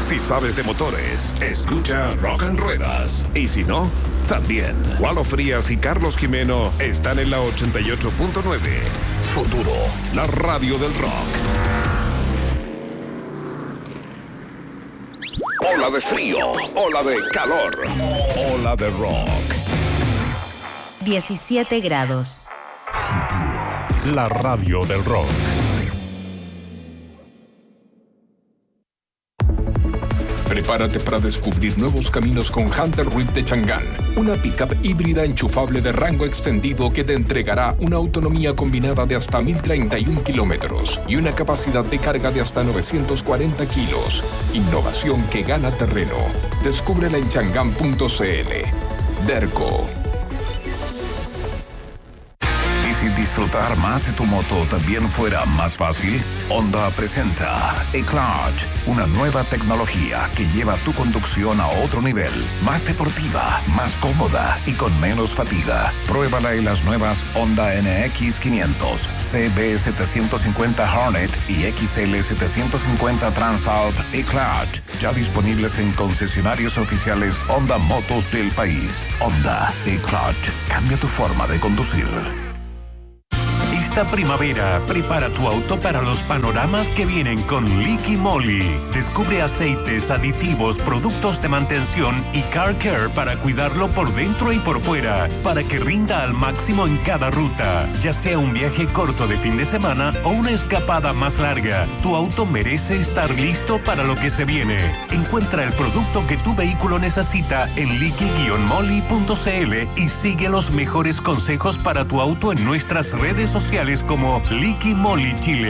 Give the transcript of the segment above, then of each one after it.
Si sabes de motores, escucha Rock and Ruedas. Y si no, también. Walo Frías y Carlos Jimeno están en la 88.9. Futuro, la radio del rock. Ola de frío, ola de calor, ola de rock. 17 grados. Futuro, la radio del rock. Prepárate para descubrir nuevos caminos con Hunter Reef de Chang'an, una pickup híbrida enchufable de rango extendido que te entregará una autonomía combinada de hasta 1031 kilómetros y una capacidad de carga de hasta 940 kilos. Innovación que gana terreno. Descúbrela en chang'an.cl. Derco. Si disfrutar más de tu moto también fuera más fácil, Honda presenta eClutch, una nueva tecnología que lleva tu conducción a otro nivel, más deportiva, más cómoda y con menos fatiga. Pruébala en las nuevas Honda NX 500, CB750 Hornet y XL750 Transalp eClutch, ya disponibles en concesionarios oficiales Honda Motos del país. Honda eClutch, cambia tu forma de conducir. Esta primavera, prepara tu auto para los panoramas que vienen con Liqui Moly. Descubre aceites, aditivos, productos de mantención y car care para cuidarlo por dentro y por fuera, para que rinda al máximo en cada ruta. Ya sea un viaje corto de fin de semana o una escapada más larga, tu auto merece estar listo para lo que se viene. Encuentra el producto que tu vehículo necesita en liqui-moly.cl y sigue los mejores consejos para tu auto en nuestras redes sociales como Liqui Moly Chile.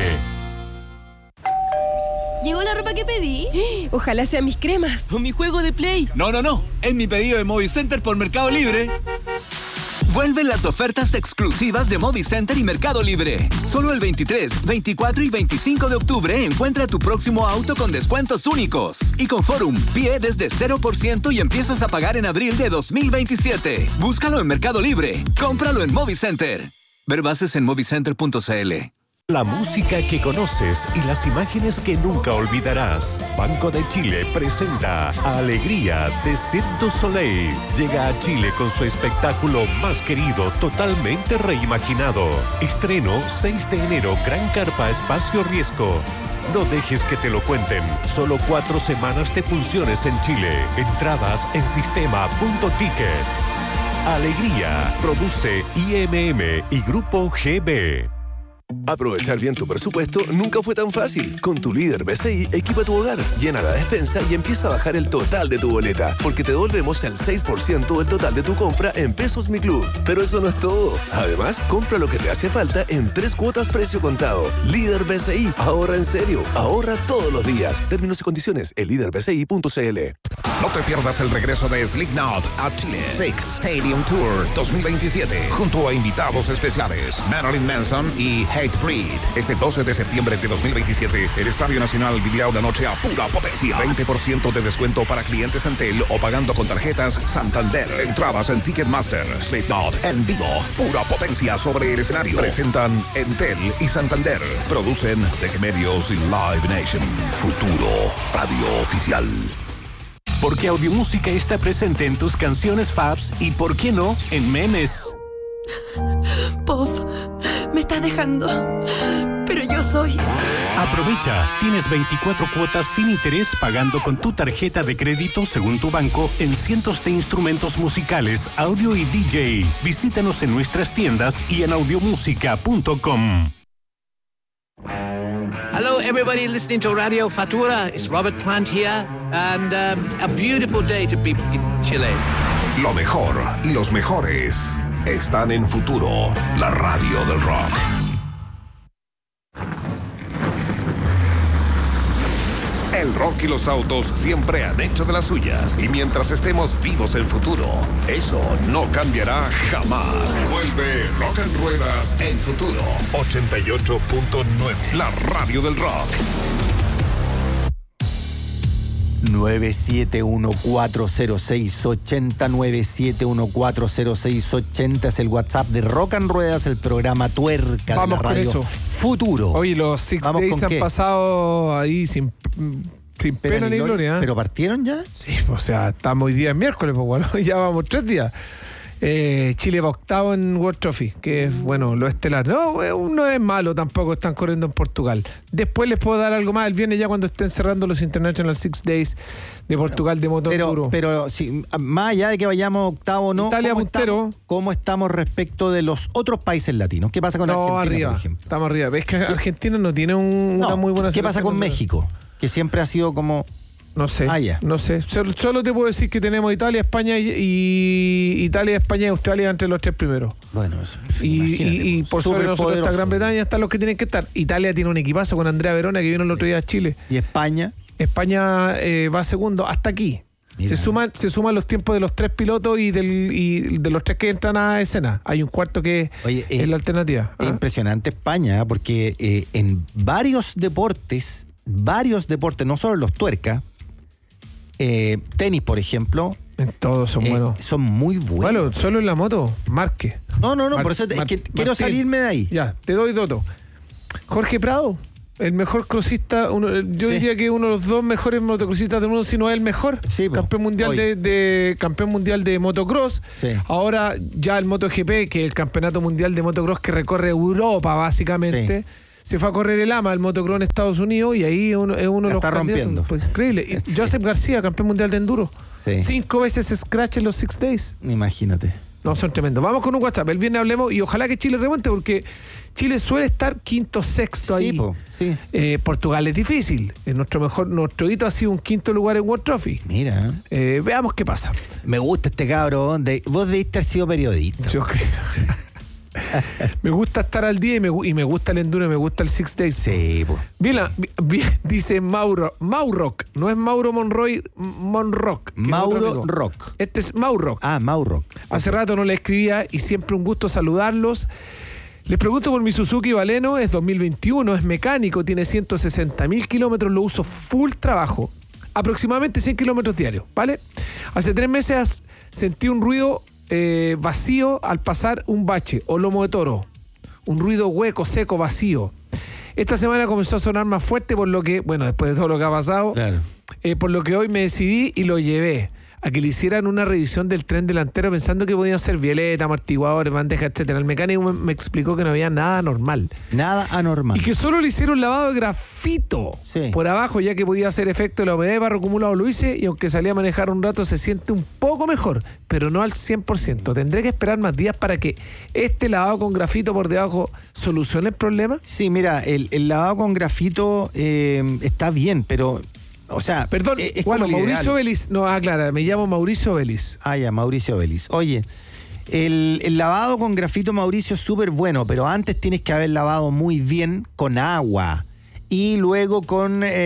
¿Llegó la ropa que pedí? Ojalá sean mis cremas o mi juego de Play. No. Es mi pedido de Movicenter por Mercado Libre. Vuelven las ofertas exclusivas de Movicenter y Mercado Libre. Solo el 23, 24 y 25 de octubre encuentra tu próximo auto con descuentos únicos. Y con Forum, pie desde 0% y empiezas a pagar en abril de 2027. Búscalo en Mercado Libre. Cómpralo en Movicenter. Ver bases en movicenter.cl. La música que conoces y las imágenes que nunca olvidarás. Banco de Chile presenta Alegría de Cirque du Soleil. Llega a Chile con su espectáculo más querido, totalmente reimaginado. Estreno 6 de enero, Gran Carpa Espacio Riesgo. No dejes que te lo cuenten. Solo 4 semanas de funciones en Chile. Entradas en sistema.ticket. Alegría, produce IMM y Grupo GB. Aprovechar bien tu presupuesto nunca fue tan fácil. Con tu líder BCI, equipa tu hogar, llena la despensa y empieza a bajar el total de tu boleta, porque te devolvemos el 6% del total de tu compra en Pesos Mi Club. Pero eso no es todo. Además, compra lo que te hace falta en 3 cuotas precio contado. Líder BCI, ahorra en serio, ahorra todos los días. Términos y condiciones en líderbci.cl. No te pierdas el regreso de Slipknot a Chile. Sick Stadium Tour 2027, junto a invitados especiales Marilyn Manson y Hatebreed. Este 12 de septiembre de 2027, el Estadio Nacional vivirá una noche a pura potencia. 20% de descuento para clientes Entel o pagando con tarjetas Santander. Entradas en Ticketmaster. Slipknot en vivo, pura potencia sobre el escenario. Presentan Entel y Santander. Producen DG Medios y Live Nation. Futuro, radio oficial. Porque Audiomúsica está presente en tus canciones faves y, ¿por qué no?, en memes. Pop, me estás dejando. Pero yo soy. Aprovecha, tienes 24 cuotas sin interés pagando con tu tarjeta de crédito según tu banco en cientos de instrumentos musicales, audio y DJ. Visítanos en nuestras tiendas y en audiomusica.com. Hello, everybody listening to Radio Futura. It's Robert Plant here, and a beautiful day to be in Chile. Lo mejor y los mejores están en Futuro, la radio del rock. El rock y los autos siempre han hecho de las suyas. Y mientras estemos vivos en Futuro, eso no cambiará jamás. Vuelve Rock and Ruedas en Futuro 88.9. La radio del rock. 971-406-80, 971-406-80 es el WhatsApp de Rock and Ruedas, el programa Tuerca Vamos de la radio con eso. Futuro. Hoy los Six Days han pasado ahí sin Sin pena ni gloria. ¿Pero partieron ya? Sí, o sea, estamos hoy día en miércoles, pues bueno, ya vamos 3 días. Chile va octavo en World Trophy, que es, bueno, lo estelar. No es malo tampoco, están corriendo en Portugal. Después les puedo dar algo más el viernes ya cuando estén cerrando los International Six Days de Portugal de motor duro. Pero sí, más allá de que vayamos octavo o no, Italia puntero. ¿Cómo estamos respecto de los otros países latinos? ¿Qué pasa con Argentina, arriba, por ejemplo? Estamos arriba. Es que Argentina no tiene una muy buena ¿Qué pasa con México? Que siempre ha sido como... No sé, no sé. Solo te puedo decir que tenemos Italia, España Italia, España y Australia entre los 3 primeros. Bueno, y por sobre nosotros está Gran Bretaña, están los que tienen que estar. Italia tiene un equipazo con Andrea Verona que vino el otro día a Chile. ¿Y España? España va segundo hasta aquí. Se suman los tiempos de los 3 pilotos y de los 3 que entran a escena. Hay un cuarto que es la alternativa. Es impresionante España, porque en varios deportes, no solo los tuercas, tenis, por ejemplo. En todos son buenos. Son muy buenos. Bueno, solo en la moto, Márquez. No, por eso quiero salirme de ahí. Ya, te doy dato. Jorge Prado, el mejor crossista, yo diría que uno de los 2 mejores motocrossistas del mundo, si no es el mejor. Sí, campeón mundial campeón mundial de motocross. Sí. Ahora ya el MotoGP, que es el campeonato mundial de motocross que recorre Europa básicamente. Sí. Se fue a correr el AMA, el motocross en Estados Unidos, y ahí es uno de los está rompiendo. Pues, increíble. Y Joseph García, campeón mundial de enduro. Sí. 5 veces scratch en los 6 days. Imagínate. No, son tremendos. Vamos con un WhatsApp. El viernes hablemos y ojalá que Chile remonte, porque Chile suele estar quinto, sexto ahí. Sí. Portugal es difícil. Nuestro hito ha sido un 5º lugar en World Trophy. Mira. Veamos qué pasa. Me gusta este cabro. Vos debiste haber sido periodista. Yo creo. Me gusta estar al día y me gusta el enduro y me gusta el 6 days. Sí, pues. Bien, dice Maurock. No es Mauro Monrock. Mauro Rock. Este es Maurock. Maurock. Hace rato no le escribía y siempre un gusto saludarlos. Les pregunto por mi Suzuki Baleno, es 2021, es mecánico, tiene 160.000 kilómetros, lo uso full trabajo. Aproximadamente 100 kilómetros diarios, ¿vale? Hace 3 meses sentí un ruido vacío al pasar un bache o lomo de toro, un ruido hueco, seco, vacío. Esta semana comenzó a sonar más fuerte, por lo que, bueno, después de todo lo que ha pasado, claro. Por lo que hoy me decidí y lo llevé a que le hicieran una revisión del tren delantero pensando que podían ser violeta, amortiguadores, bandejas, etcétera. El mecánico me explicó que no había nada anormal. Nada anormal. Y que solo le hicieron lavado de grafito por abajo, ya que podía hacer efecto de la humedad de barro acumulado. Lo hice y aunque salí a manejar un rato se siente un poco mejor, pero no al 100%. ¿Tendré que esperar más días para que este lavado con grafito por debajo solucione el problema? Sí, mira, el lavado con grafito está bien, pero... O sea, perdón, es bueno, Mauricio Vélez, no, aclara, me llamo Mauricio Vélez. Mauricio Vélez. Oye, el lavado con grafito, Mauricio, es súper bueno, pero antes tienes que haber lavado muy bien con agua. Y luego con, no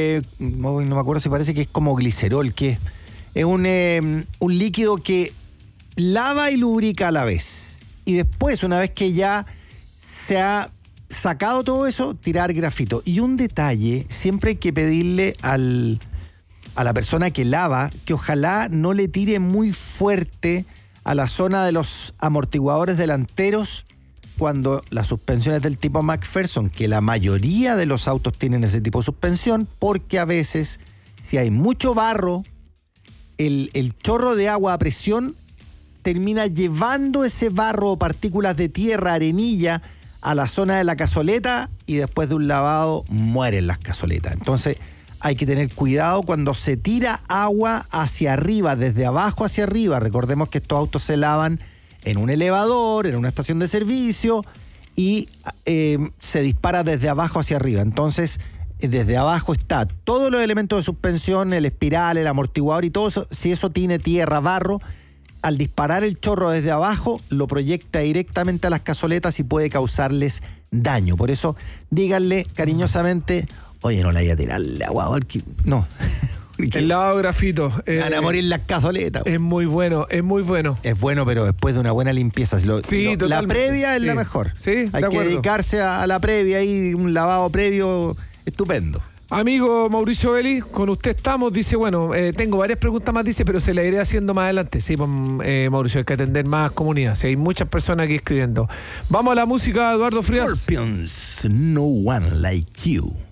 me acuerdo si parece que es como glicerol, que es un líquido que lava y lubrica a la vez. Y después, una vez que ya se ha sacado todo eso, tirar grafito. Y un detalle, siempre hay que pedirle a la persona que lava que ojalá no le tire muy fuerte a la zona de los amortiguadores delanteros cuando la suspensión es del tipo McPherson, que la mayoría de los autos tienen ese tipo de suspensión, porque a veces, si hay mucho barro, el chorro de agua a presión termina llevando ese barro o partículas de tierra, arenilla, a la zona de la cazoleta y después de un lavado mueren las cazoletas. Entonces hay que tener cuidado cuando se tira agua hacia arriba, desde abajo hacia arriba. Recordemos que estos autos se lavan en un elevador, en una estación de servicio y se dispara desde abajo hacia arriba. Entonces desde abajo está todos los elementos de suspensión, el espiral, el amortiguador y todo eso. Si eso tiene tierra, barro, al disparar el chorro desde abajo, lo proyecta directamente a las cazoletas y puede causarles daño. Por eso, díganle cariñosamente, oye, no le vaya a tirarle agua, no. El lavado de grafito. Van a morir las cazoletas. Es muy bueno, es muy bueno. Es bueno, pero después de una buena limpieza. La previa es la mejor. Sí, hay que dedicarse a la previa y un lavado previo estupendo. Amigo Mauricio Vélez, con usted estamos, dice, bueno, tengo varias preguntas más, dice, pero se la iré haciendo más adelante. Sí, Mauricio, hay que atender más comunidad. Sí, hay muchas personas aquí escribiendo. Vamos a la música, Eduardo Frías. Scorpions, No One Like You.